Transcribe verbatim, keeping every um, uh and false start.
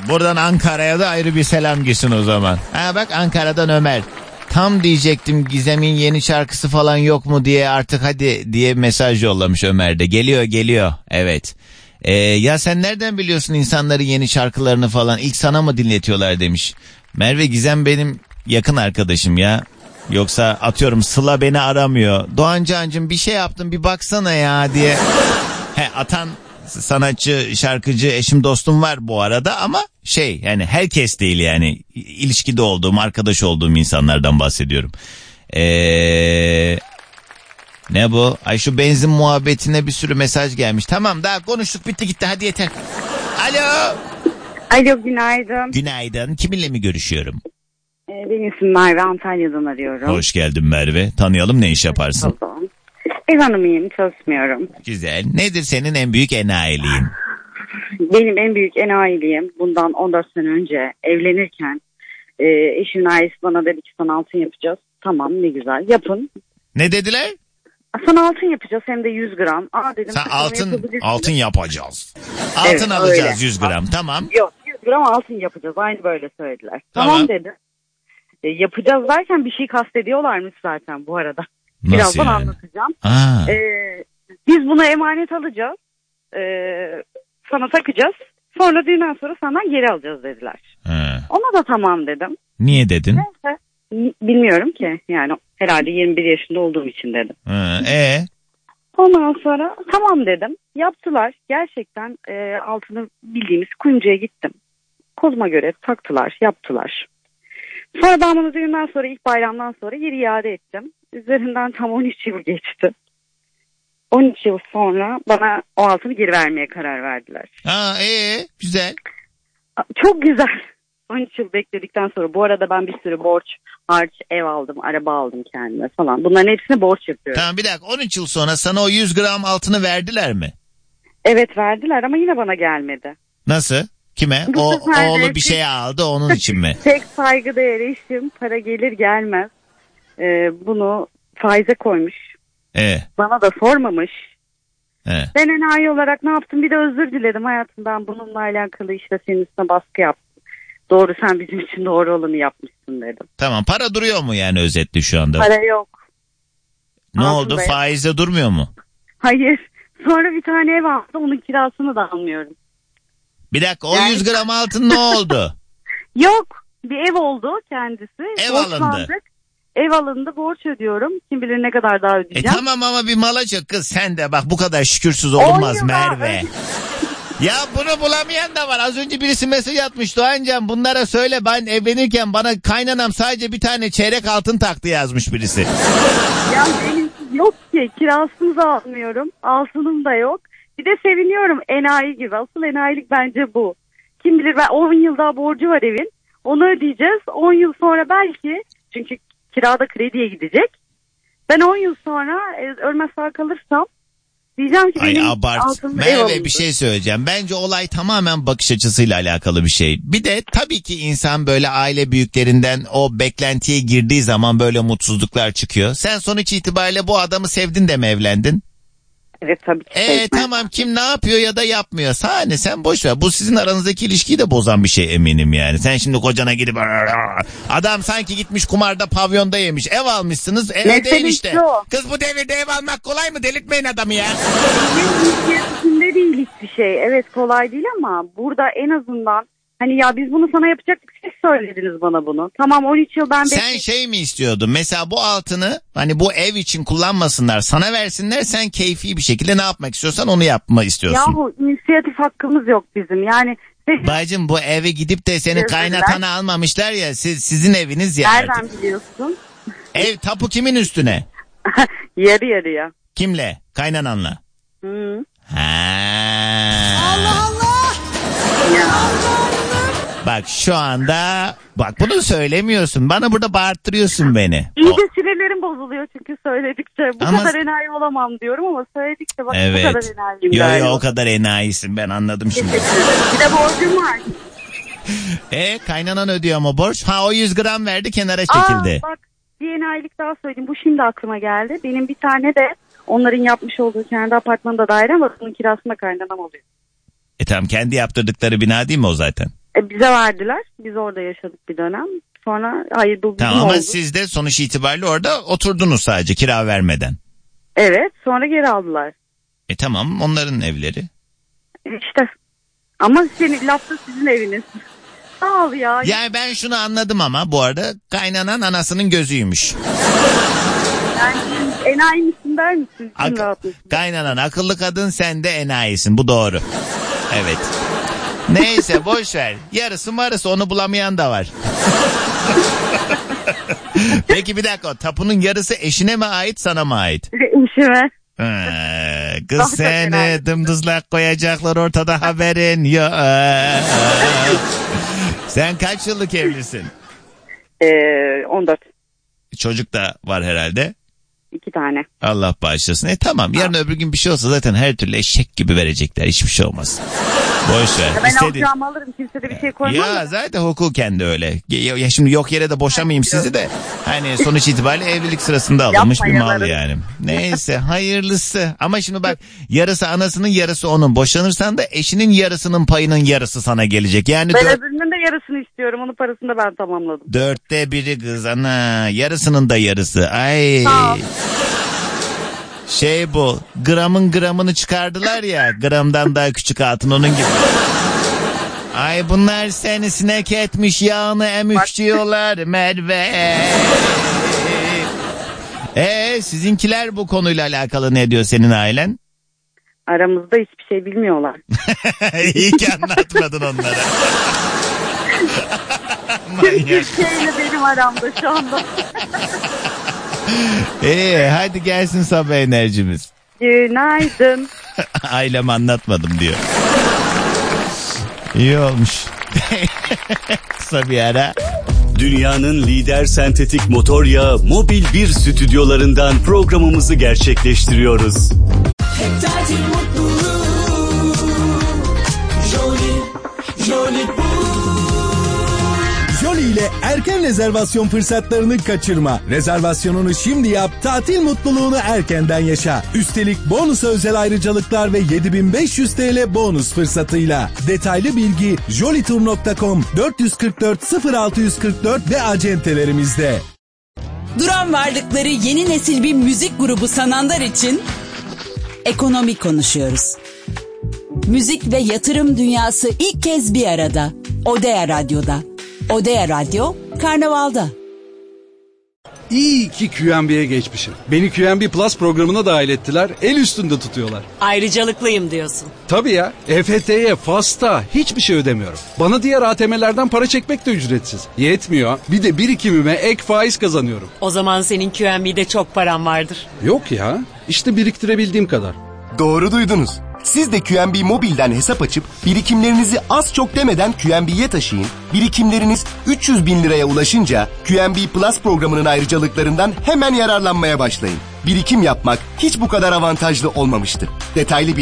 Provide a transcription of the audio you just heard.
Buradan Ankara'ya da ayrı bir selam gitsin o zaman. Ha bak, Ankara'dan Ömer. Tam diyecektim Gizem'in yeni şarkısı falan yok mu diye, artık hadi diye mesaj yollamış Ömer de. Geliyor geliyor, evet. Ee, ya sen nereden biliyorsun insanların yeni şarkılarını falan, ilk sana mı dinletiyorlar demiş. Merve, Gizem benim yakın arkadaşım ya. Yoksa atıyorum Sıla beni aramıyor. Doğan Can'cığım bir şey yaptım bir baksana ya diye. He, atan sanatçı, şarkıcı, eşim, dostum var bu arada ama şey, yani herkes değil yani. İlişkide olduğum, arkadaş olduğum insanlardan bahsediyorum. Eee... Ne bu? Ay şu benzin muhabbetine bir sürü mesaj gelmiş. Tamam, daha konuştuk, bitti gitti, hadi yeter. Alo. Alo, günaydın. Günaydın. Kiminle mi görüşüyorum? Ee, benim ismim Merve, Antalya'dan arıyorum. Hoş geldin Merve. Tanıyalım, ne iş yaparsın? Ev hanımıyım, çalışmıyorum. Güzel. Nedir senin en büyük enayiliğin? Benim en büyük enayiliğim, bundan on dört sene önce evlenirken e, eşimin ailesi bana dedi ki sana altın yapacağız. Tamam, ne güzel, yapın. Ne dediler? Sana altın yapacağız, hem de yüz gram. Aa dedim. Sen altın altın yapacağız. Altın evet, alacağız öyle. yüz gram, tamam. Yok, yüz gram altın yapacağız, aynı böyle söylediler. Tamam, tamam dedim. E, yapacağız derken bir şey kastediyorlarmış zaten bu arada. Nasıl Birazdan yani? Anlatacağım. Ee, biz buna emanet alacağız. Ee, sana takacağız. Sonra düğünden sonra senden geri alacağız dediler. Ha. Ona da tamam dedim. Niye dedin? Neyse. Bilmiyorum ki. Yani herhalde yirmi bir yaşında olduğum için dedim. Ha, ee? Ondan sonra tamam dedim. Yaptılar. Gerçekten e, altını bildiğimiz kuyumcuya gittim. Kozuma göre taktılar, yaptılar. Sonra ben bunu düğünden sonra, ilk bayramdan sonra geri iade ettim. Üzerinden tam on üç yıl geçti. on üç yıl sonra bana o altını geri vermeye karar verdiler. Ha, ee, güzel. Çok güzel. on üç yıl bekledikten sonra, bu arada ben bir sürü borç, harç, ev aldım, araba aldım kendime falan. Bunların hepsine borç yapıyorum. Tamam, bir dakika, on üç yıl sonra sana o yüz gram altını verdiler mi? Evet, verdiler ama yine bana gelmedi. Nasıl? Kime? Bu o oğlu bir şey aldı, onun için mi? Tek saygıdeğer eşim, para gelir gelmez Ee, bunu faize koymuş. Ee? Bana da sormamış. Ee? Ben enayi olarak ne yaptım? Bir de özür diledim hayatım. Ben bununla alakalı işte senin üstüne baskı yaptım. Doğru, sen bizim için doğru olanı yapmışsın dedim. Tamam, para duruyor mu yani özetle şu anda? Para yok. Ne Altında oldu? yok. Faizde durmuyor mu? Hayır. Sonra bir tane ev aldı. Onun kirasını da almıyorum. Bir dakika, o yani... yüz gram altın ne oldu? Yok. Bir ev oldu kendisi. Ev alındı. Aldık. Ev alındı, borç ödüyorum. Kim bilir ne kadar daha ödeyeceğim. E tamam ama bir mala çık kız sen de, bak bu kadar şükürsüz olunmaz Merve. Ya bunu bulamayan da var. Az önce birisi mesaj atmış, Doğancan bunlara söyle, ben evlenirken bana kaynanam sadece bir tane çeyrek altın taktı yazmış birisi. Ya benim yok ki, kirasını da almıyorum, altınım da yok. Bir de seviniyorum enayi gibi. Asıl enayilik bence bu. Kim bilir, ben on yıl daha borcu var evin. Onu ödeyeceğiz. on yıl sonra belki, çünkü kirada krediye gidecek. Ben on yıl sonra ölmez sağ kalırsam diyeceğim ki ay benim abart. Merve bir şey söyleyeceğim. Bence olay tamamen bakış açısıyla alakalı bir şey. Bir de tabii ki insan böyle aile büyüklerinden o beklentiye girdiği zaman böyle mutsuzluklar çıkıyor. Sen sonuç itibariyle bu adamı sevdin de mi evlendin? Evet tabii ki. Ee, tamam, kim ne yapıyor ya da yapmıyor. Sahne, sen boş ver. Bu sizin aranızdaki ilişkiyi de bozan bir şey eminim yani. Sen şimdi kocana gidip adam sanki gitmiş kumarda pavyonda yemiş. Ev almışsınız, ev değil işte. O. Kız bu devirde ev almak kolay mı? Delirtmeyin adamı ya. Ülkesinde değil hiçbir şey. Evet, kolay değil ama burada en azından hani ya biz bunu sana yapacaktık, siz söylediniz bana bunu. Tamam, on üç yıl ben bekledim. Sen şey mi istiyordun? Mesela bu altını hani bu ev için kullanmasınlar, sana versinler, sen keyfi bir şekilde ne yapmak istiyorsan onu yapma istiyorsun. Yahu inisiyatif hakkımız yok bizim yani. Bacım bu eve gidip de senin kaynatana almamışlar ya, siz, sizin eviniz ya. Nereden artık biliyorsun? Ev tapu kimin üstüne? Yarı yarıya. Kimle? Kaynananla. Hı. Ha. Allah Allah. Ya. Bak şu anda bak bunu söylemiyorsun. Bana burada bağırttırıyorsun beni. İyice sinirlerim bozuluyor çünkü söyledikçe. Bu ama... kadar enayi olamam diyorum ama söyledikçe bak evet. bu kadar enayiyim. Yo yo o kadar enayisin, ben anladım şimdi. Bir de borcum var. E kaynanan ödüyor ama borç. Ha, o yüz gram verdi, kenara çekildi. Aa, bak bir enayilik daha söyleyeyim. Bu şimdi aklıma geldi. Benim bir tane de onların yapmış olduğu kendi apartmanında daire var. Onun kirasında kaynanam oluyor. E tamam, kendi yaptırdıkları bina değil mi o zaten? E, bize verdiler. Biz orada yaşadık bir dönem. Sonra hayır bu bizim Tamam ama oldu. siz de sonuç itibariyle orada oturdunuz sadece kira vermeden. Evet, sonra geri aldılar. E tamam, onların evleri. İşte ama senin lafta sizin eviniz. Sağ ol ya. Yani ben şunu anladım ama bu arada kaynanan anasının gözüymüş. Yani enayi misin der misin? Ak- kaynanan akıllı kadın, sen de enayisin, bu doğru. Evet. Neyse boş ver. Yarısı marısı, onu bulamayan da var. Peki bir dakika, tapunun yarısı eşine mi ait, sana mı ait? Eşime. Ee, kız seni dımdızlak koyacaklar ortada, haberin yok. Sen kaç yıllık evlisin? Ee, on dört. Çocuk da var herhalde. İki tane. Allah bağışlasın. E tamam, yarın öbür gün bir şey olsa zaten her türlü eşek gibi verecekler. Hiçbir şey olmaz. Boş ver. Ben İstedi... alacağımı alırım. Kimse de bir şey koymaz. Ya da. Zaten hukuken de öyle. Ya, ya şimdi yok yere de boşamayayım sizi de. Hani sonuç itibariyle evlilik sırasında alınmış bir mal yani. Neyse, hayırlısı. Ama şimdi bak, yarısı anasının, yarısı onun. Boşanırsan da eşinin yarısının payının yarısı sana gelecek. Yani ben dört... öbürünün de yarısını istiyorum. Onun parasını da ben tamamladım. Dörtte biri kız ana. Yarısının da yarısı. Ay. Sağ ol. Şey bu, gramın gramını çıkardılar ya, gramdan daha küçük hatun, onun gibi. Ay bunlar seni sinek etmiş, yağını emiş diyorlar Merve. Eee sizinkiler bu konuyla alakalı ne diyor, senin ailen? Aramızda hiçbir şey bilmiyorlar. İyi ki anlatmadın onlara. Türkiye'yle benim aramda şu anda. İyi, hadi gelsin sabah enerjimiz. Günaydın. Ailem anlatmadım diyor. İyi olmuş. Kısa bir ara. Dünyanın lider sentetik motor yağı Mobil bir stüdyolarından programımızı gerçekleştiriyoruz. Tatil mutluluğu Jolly, Jolly Jolly ile erken rezervasyon fırsatlarını kaçırma. Rezervasyonunu şimdi yap, tatil mutluluğunu erkenden yaşa. Üstelik bonusa özel ayrıcalıklar ve yedi bin beş yüz TL bonus fırsatıyla. Detaylı bilgi jolly tour nokta com dört kırk dört sıfır altı kırk dört ve acentelerimizde. Duran varlıkları yeni nesil bir müzik grubu sananlar için ekonomi konuşuyoruz. Müzik ve yatırım dünyası ilk kez bir arada. Odea Radyo'da. Odea Radyo, Karnaval'da. İyi ki Q M B'ye geçmişim. Beni Q M B Plus programına dahil ettiler, el üstünde tutuyorlar. Ayrıcalıklıyım diyorsun. Tabii ya, E F T'ye, FAS'ta hiçbir şey ödemiyorum. Bana diğer A T M'lerden para çekmek de ücretsiz. Yetmiyor, bir de birikimime ek faiz kazanıyorum. O zaman senin Q M B'de çok paran vardır. Yok ya, işte biriktirebildiğim kadar. Doğru duydunuz. Siz de Q M B Mobil'den hesap açıp birikimlerinizi az çok demeden Q M B'ye taşıyın. Birikimleriniz üç yüz bin liraya ulaşınca Q M B Plus programının ayrıcalıklarından hemen yararlanmaya başlayın. Birikim yapmak hiç bu kadar avantajlı olmamıştı. Detaylı bilgi